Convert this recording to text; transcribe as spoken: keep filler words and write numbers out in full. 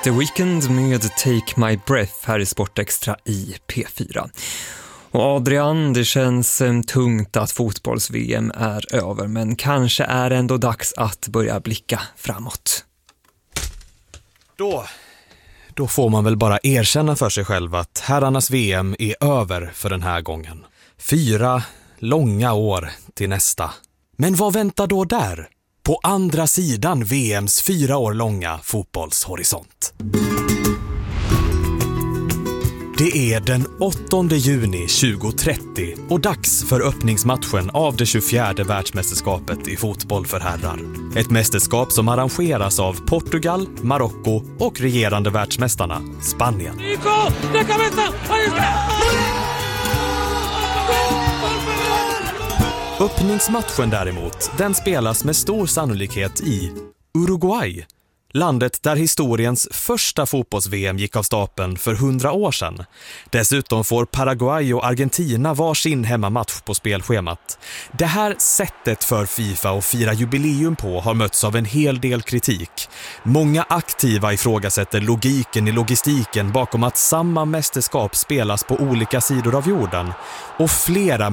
The Weeknd med Take My Breath här i Sportextra i P fyra. Och Adrian, det känns tungt att fotbolls-V M är över, men kanske är det ändå dags att börja blicka framåt. Då, då får man väl bara erkänna för sig själv att herrarnas V M är över för den här gången. Fyra långa år till nästa. Men vad väntar då där? På andra sidan V M:s fyra år långa fotbollshorisont. Det är den åttonde juni tjugohundratrettio och dags för öppningsmatchen av det tjugofjärde världsmästerskapet i fotboll för herrar. Ett mästerskap som arrangeras av Portugal, Marocko och regerande världsmästarna Spanien. Öppningsmatchen däremot, den spelas med stor sannolikhet i Uruguay. Landet där historiens första fotbolls-V M gick av stapeln för hundra år sedan. Dessutom får Paraguay och Argentina varsin hemmamatch på spelschemat. Det här sättet för FIFA att fira jubileum på har mötts av en hel del kritik. Många aktiva ifrågasätter logiken i logistiken bakom att samma mästerskap spelas på olika sidor av jorden. Och flera